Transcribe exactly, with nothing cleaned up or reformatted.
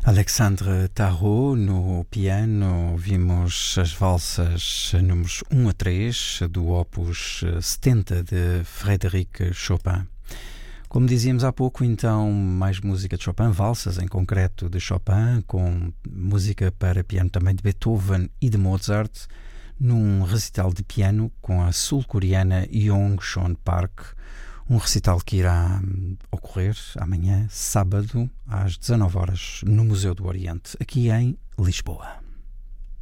Alexandre Tarot no piano, vimos as valsas números um a três do opus setenta de Frédéric Chopin. Como dizíamos há pouco, então, mais música de Chopin, valsas em concreto de Chopin, com música para piano também de Beethoven e de Mozart, num recital de piano com a sul-coreana Yong Shon Park, um recital que irá ocorrer amanhã, sábado, às dezanove horas, no Museu do Oriente, aqui em Lisboa.